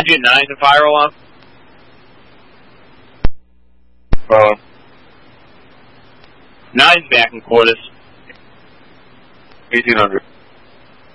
Engine 9 to fire alarm. Follow. 9's back in quarters. 1800.